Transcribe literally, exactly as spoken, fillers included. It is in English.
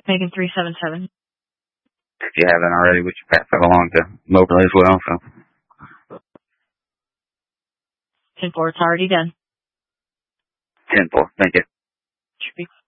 Megan three seven seven. If you haven't already, would you pass that along to Moberly as well? So. ten four, it's already done. ten four, thank you. Should be